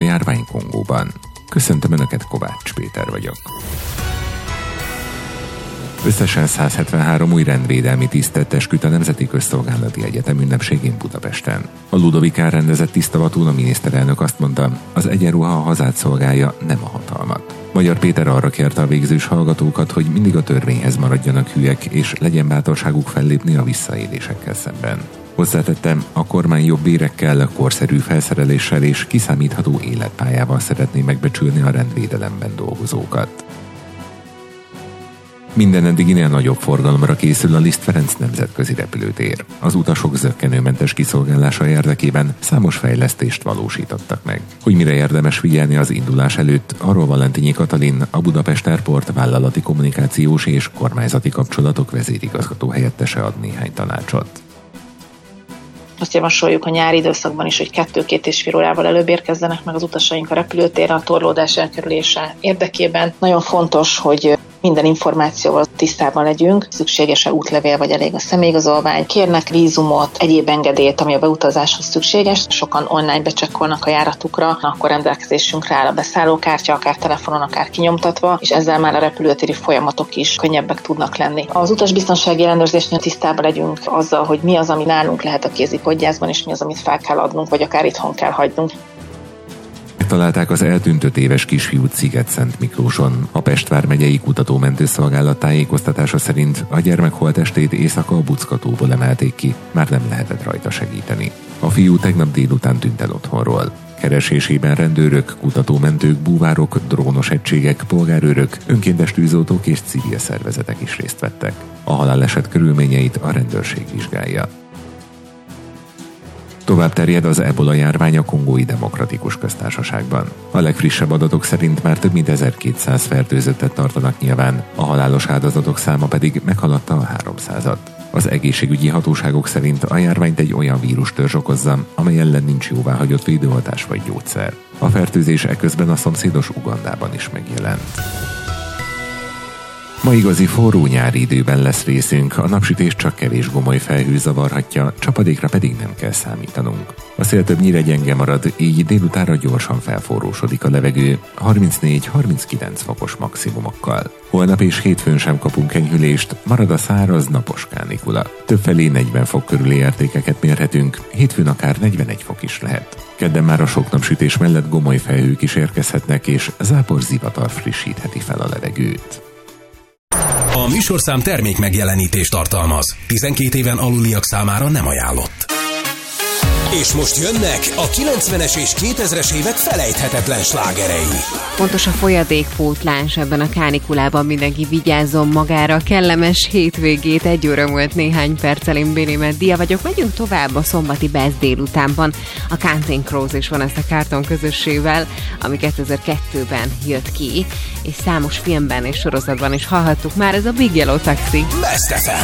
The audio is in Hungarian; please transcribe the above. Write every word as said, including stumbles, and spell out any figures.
járvány Kongóban. Köszöntöm Önöket, Kovács Péter vagyok. Összesen száz hetvenhárom új rendvédelmi tisztet esküdt a Nemzeti Közszolgálati Egyetem ünnepségén Budapesten. A Ludovikán rendezett tisztavatón a miniszterelnök azt mondta, az egyenruha a hazát szolgálja, nem a hatalmat. Magyar Péter arra kérte a végzős hallgatókat, hogy mindig a törvényhez maradjanak hűek, és legyen bátorságuk fellépni a visszaélésekkel szemben. Hozzátettem, a kormány jobb bérekkel, korszerű felszereléssel és kiszámítható életpályával szeretné megbecsülni a rendvédelemben dolgozókat. Minden eddiginél nagyobb forgalomra készül a Liszt Ferenc nemzetközi repülőtér. Az utasok zökkenőmentes kiszolgálása érdekében számos fejlesztést valósítottak meg. Hogy mire érdemes figyelni az indulás előtt, arról Valentinyi Katalin, a Budapest Airport vállalati kommunikációs és kormányzati kapcsolatok vezérigazgató helyettese ad néhány tanácsot. Azt javasoljuk a nyári időszakban is, hogy kettő-két és fél órával előbb érkezzenek meg az utasaink a repülőtérre a torlódás elkerülése érdekében. Nagyon fontos, hogy minden információval tisztában legyünk, szükséges-e útlevél vagy elég a személyigazolvány, kérnek vízumot, egyéb engedélyt, ami a beutazáshoz szükséges. Sokan online becsekkolnak a járatukra, akkor rendelkezésünkre áll a beszállókártya, akár telefonon, akár kinyomtatva, és ezzel már a repülőtéri folyamatok is könnyebbek tudnak lenni. Az utasbiztonsági ellenőrzésnél tisztában legyünk azzal, hogy mi az, ami nálunk lehet a kézipodgyászban, és mi az, amit fel kell adnunk, vagy akár itthon kell hagynunk. Találták az eltűnt öt éves kisfiút Sziget-Szent Miklóson. A Pest vármegyei kutatómentőszolgálat tájékoztatása szerint a gyermek holttestét éjszaka a Buckatóból emelték ki, már nem lehetett rajta segíteni. A fiú tegnap délután tűnt el otthonról. Keresésében rendőrök, kutatómentők, búvárok, drónos egységek, polgárőrök, önkéntes tűzoltók és civil szervezetek is részt vettek. A haláleset körülményeit a rendőrség vizsgálja. Tovább terjed az ebola járvány a Kongói Demokratikus Köztársaságban. A legfrissebb adatok szerint már több mint ezerkétszáz fertőzöttet tartanak nyilván, a halálos áldozatok száma pedig meghaladta a háromszázat. Az egészségügyi hatóságok szerint a járványt egy olyan vírustörzs okozza, amely ellen nincs jóváhagyott védőoltás vagy gyógyszer. A fertőzés eközben a szomszédos Ugandában is megjelent. Ma igazi forró nyári időben lesz részünk, a napsütés csak kevés gomoly felhő zavarhatja, csapadékra pedig nem kell számítanunk. A szél többnyire gyenge marad, így délutánra gyorsan felforrósodik a levegő, harmincnégy-harminckilenc fokos maximumokkal. Holnap és hétfőn sem kapunk enyhülést, marad a száraz, napos kánikula. Többfelé negyven fok körüli értékeket mérhetünk, hétfőn akár negyvenegy fok is lehet. Kedden már a sok napsütés mellett gomoly felhők is érkezhetnek, és zápor zivatar frissítheti fel a levegőt. A műsorszám termék megjelenítést tartalmaz. tizenkét éven aluliak számára nem ajánlott. És most jönnek a kilencvenes és kétezres évek felejthetetlen slágerei. Fontos a folyadékpótlás ebben a kánikulában, mindenki vigyázzon magára. Kellemes hétvégét, egy óra múlt néhány perccel, én Béli Meddia vagyok. Megyünk tovább a szombati Best délutánban. A Counting Crows is van ezt a Cartoon közössével, ami kétezer-kettőben jött ki, és számos filmben és sorozatban is hallhattuk már, ez a Big Yellow Taxi. Best ef em.